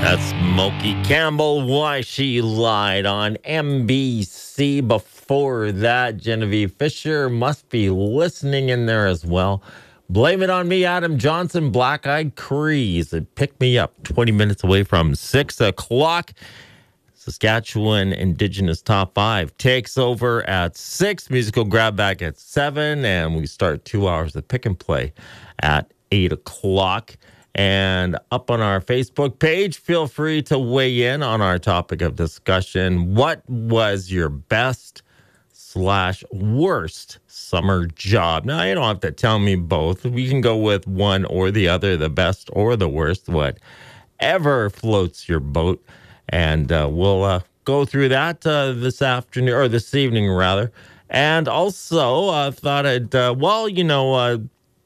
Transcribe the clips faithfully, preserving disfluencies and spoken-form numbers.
That's Smokey Campbell, Why She Lied on N B C. Before that, Genevieve Fisher must be listening in there as well. Blame It on Me, Adam Johnson, Black Eyed Crees. It picked me up twenty minutes away from six o'clock. Saskatchewan Indigenous Top five takes over at six. Musical Grab Back at seven. And we start two hours of pick and play at eight o'clock. And up on our Facebook page, feel free to weigh in on our topic of discussion. What was your best slash worst summer job? Now, you don't have to tell me both. We can go with one or the other, the best or the worst, whatever floats your boat. And uh, we'll uh, go through that uh, this afternoon, or this evening, rather. And also, I uh, thought I'd, uh, well, you know, uh,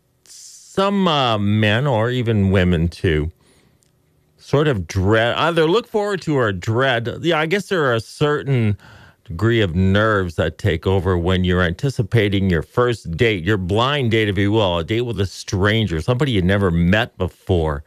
some uh, men or even women too sort of dread, either look forward to or dread. Yeah, I guess there are a certain degree of nerves that take over when you're anticipating your first date, your blind date, if you will, a date with a stranger, somebody you never met before.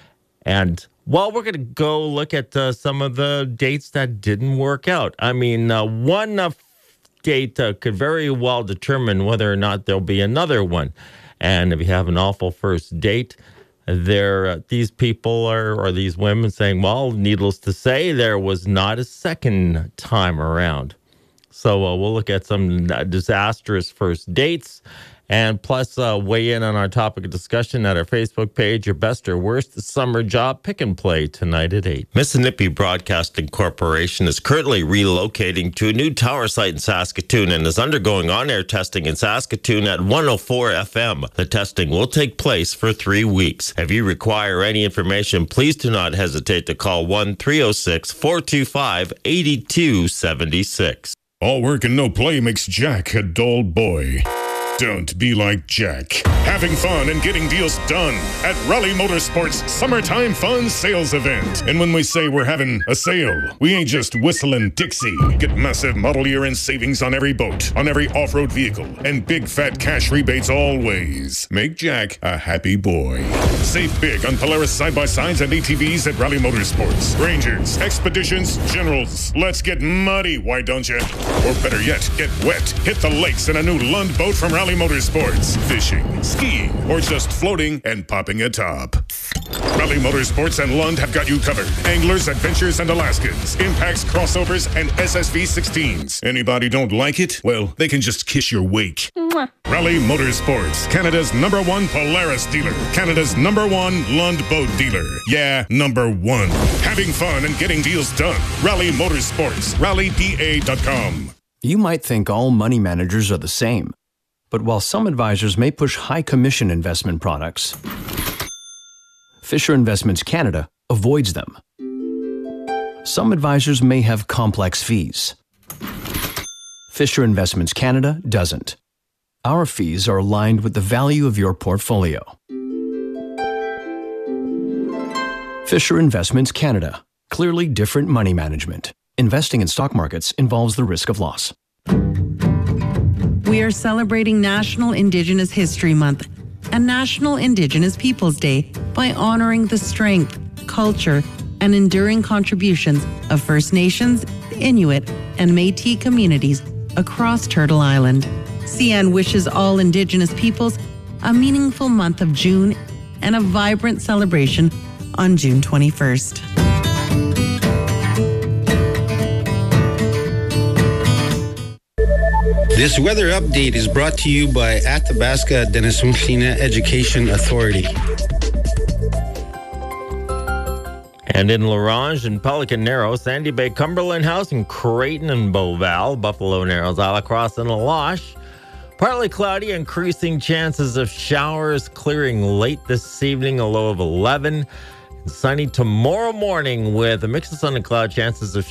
And, well, we're going to go look at uh, some of the dates that didn't work out. I mean, uh, one uh, date uh, could very well determine whether or not there'll be another one. And if you have an awful first date, there uh, these people are, or these women saying, well, needless to say, there was not a second time around. So uh, we'll look at some disastrous first dates, and plus uh, weigh in on our topic of discussion at our Facebook page, your best or worst summer job pick and play tonight at eight. Mississippi Broadcasting Corporation is currently relocating to a new tower site in Saskatoon and is undergoing on-air testing in Saskatoon at one oh four F M. The testing will take place for three weeks. If you require any information, please do not hesitate to call one three oh six, four two five, eight two seven six. All work and no play makes Jack a dull boy. Don't be like Jack. Having fun and getting deals done at Raleigh Motorsports Summertime Fun Sales Event. And when we say we're having a sale, we ain't just whistling Dixie. Get massive model year end savings on every boat, on every off-road vehicle, and big fat cash rebates always. Make Jack a happy boy. Save big on Polaris side-by-sides and A T Vs at Raleigh Motorsports. Rangers, Expeditions, Generals. Let's get muddy, why don't you? Or better yet, get wet. Hit the lakes in a new Lund boat from Raleigh Motorsports. Fishing, skiing, or just floating and popping a top. Raleigh Motorsports and Lund have got you covered. Anglers, Adventures, and Alaskans. Impacts, crossovers, and S S V sixteens. Anybody don't like it? Well, they can just kiss your wake. Mwah. Raleigh Motorsports, Canada's number one Polaris dealer. Canada's number one Lund boat dealer. Yeah, number one. Having fun and getting deals done. Raleigh Motorsports. Raleigh P A dot com. You might think all money managers are the same. But while some advisors may push high commission investment products, Fisher Investments Canada avoids them. Some advisors may have complex fees. Fisher Investments Canada doesn't. Our fees are aligned with the value of your portfolio. Fisher Investments Canada. Clearly different money management. Investing in stock markets involves the risk of loss. We are celebrating National Indigenous History Month and National Indigenous Peoples Day by honoring the strength, culture, and enduring contributions of First Nations, Inuit, and Métis communities across Turtle Island. C N wishes all Indigenous peoples a meaningful month of June and a vibrant celebration on June twenty-first. This weather update is brought to you by Athabasca Denisumshina Education Authority. And in La Ronge and Pelican Narrow, Sandy Bay, Cumberland House, and Creighton and Beauval, Buffalo Narrows, Alacross, and Laloche. Partly cloudy, increasing chances of showers, clearing late this evening, a low of eleven. Sunny tomorrow morning with a mix of sun and cloud, chances of